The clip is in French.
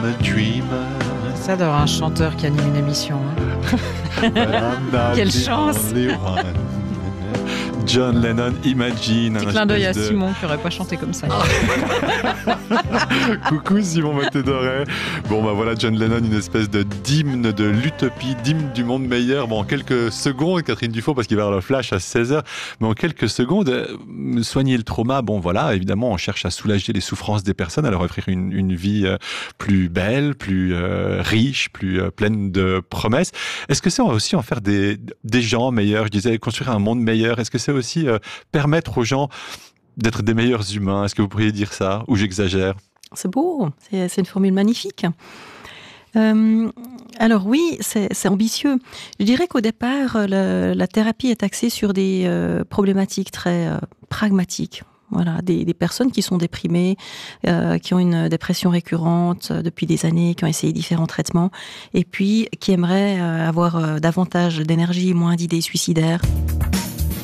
Ça d'avoir un chanteur qui anime une émission. Quelle chance! John Lennon, Imagine. Petit clin d'œil à Simon qui n'aurait pas chanté comme ça. Coucou Simon Motet-Doré. Bon bah voilà, John Lennon, une espèce d'hymne de l'utopie, d'hymne du monde meilleur. Bon, en quelques secondes, Catherine Dufault, parce qu'il va y avoir le flash à 16h, mais en quelques secondes, soigner le trauma, bon voilà, évidemment, on cherche à soulager les souffrances des personnes, à leur offrir une vie plus belle, plus riche, plus pleine de promesses. Est-ce que c'est aussi en faire des gens meilleurs? Je disais, construire un monde meilleur. Est-ce que c'est aussi permettre aux gens d'être des meilleurs humains? Est-ce que vous pourriez dire ça? Ou j'exagère? C'est beau, c'est une formule magnifique. Alors oui, c'est ambitieux. Je dirais qu'au départ, la thérapie est axée sur des problématiques très pragmatiques. Voilà, des personnes qui sont déprimées, qui ont une dépression récurrente depuis des années, qui ont essayé différents traitements, et puis qui aimeraient avoir davantage d'énergie, moins d'idées suicidaires.